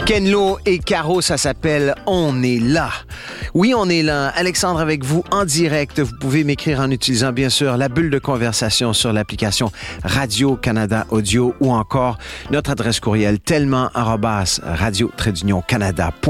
Ken Lo et Caro, ça s'appelle « On est là ». Oui, on est là. Alexandre avec vous en direct. Vous pouvez m'écrire en utilisant, bien sûr, la bulle de conversation sur l'application Radio-Canada Audio ou encore notre adresse courriel tellement@radio-canada.ca.